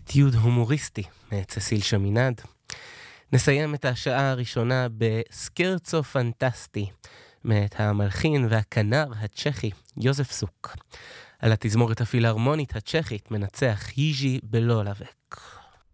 אטיוד הומוריסטי מצסיל שמינד. נסיים את השעה הראשונה בסקרצו פנטסטי מאת המלחין והכנר הצ'כי יוזף סוק. על התזמורת הפילהרמונית הצ'כית מנצח היז'י בלולבק.